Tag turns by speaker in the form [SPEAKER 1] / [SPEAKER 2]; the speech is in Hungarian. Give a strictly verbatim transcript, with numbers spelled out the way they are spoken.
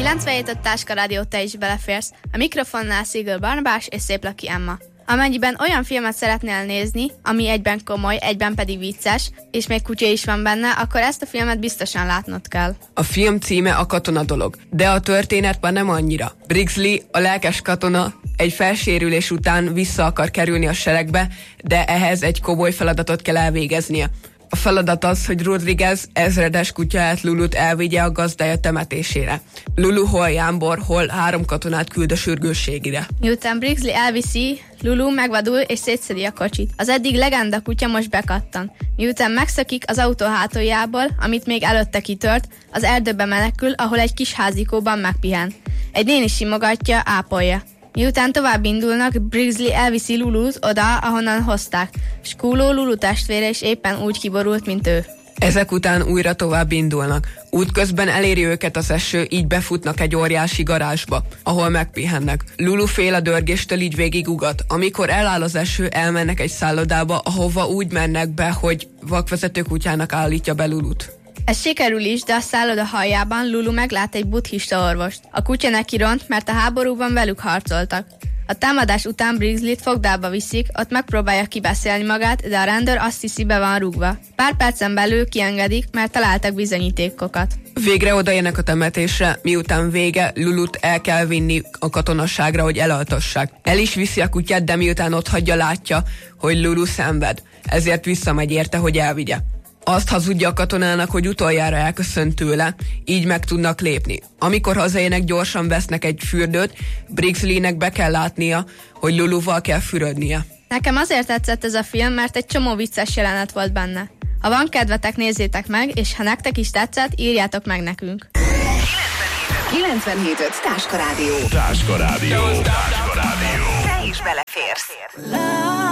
[SPEAKER 1] kilencvenhét öt Táska Rádió, te is beleférsz. A mikrofonnál Szigel Barnabás és Széplaki Emma. Amennyiben olyan filmet szeretnél nézni, ami egyben komoly, egyben pedig vicces, és még kutya is van benne, akkor ezt a filmet biztosan látnod kell.
[SPEAKER 2] A film címe A katona dolog, de a történet már nem annyira. Brigsley, a lelkes katona, egy felsérülés után vissza akar kerülni a seregbe, de ehhez egy komoly feladatot kell elvégeznie. A feladat az, hogy Rodriguez ezredes kutyáját Lulut elvigye a gazdája temetésére. Lulu hol jámbor, hol három katonát küld a sürgősségire.
[SPEAKER 1] Miután Brigsley elviszi, Lulu megvadul és szétszedi a kocsit. Az eddig legenda kutya most bekattan. Miután megszökik az autó hátuljából, amit még előtte kitört, az erdőbe menekül, ahol egy kis házikóban megpihen. Egy néni simogatja, ápolja. Miután tovább indulnak, Brigsley elviszi Lulut oda, ahonnan hozták. Skúló, Lulu testvére is éppen úgy kiborult, mint ő.
[SPEAKER 2] Ezek után újra tovább indulnak. Útközben eléri őket az eső, így befutnak egy óriási garázsba, ahol megpihennek. Lulu fél a dörgéstől, így végigugat. Amikor eláll az eső, elmennek egy szállodába, ahova úgy mennek be, hogy vakvezető kutyának állítja be Lulut.
[SPEAKER 1] Ez sikerül is, de a szálloda haljában Lulu meglát egy buddhista orvost. A kutya neki ront, mert a háborúban velük harcoltak. A támadás után Brigsley-t fogdába viszik, ott megpróbálja kibeszélni magát, de a rendőr azt hiszi, be van rúgva. Pár percen belül kiengedik, mert találtak bizonyítékokat.
[SPEAKER 2] Végre odaérnek a temetésre, miután vége, Lulut el kell vinni a katonasságra, hogy elaltassák. El is viszi a kutyát, de miután ott hagyja, látja, hogy Lulu szenved. Ezért visszamegy érte, hogy elvigye. Azt hazudja a katonának, hogy utoljára elköszönt tőle, így meg tudnak lépni. Amikor hazaérnek, gyorsan vesznek egy fürdőt, Brigsleynek be kell látnia, hogy Luluval kell fürödnie.
[SPEAKER 1] Nekem azért tetszett ez a film, mert egy csomó vicces jelenet volt benne. Ha van kedvetek, nézzétek meg, és ha nektek is tetszett, írjátok meg nekünk.
[SPEAKER 3] kilencvenhét öt Táska Rádió.
[SPEAKER 4] Táska Rádió. Táska Rádió.
[SPEAKER 3] Te is beleférsz.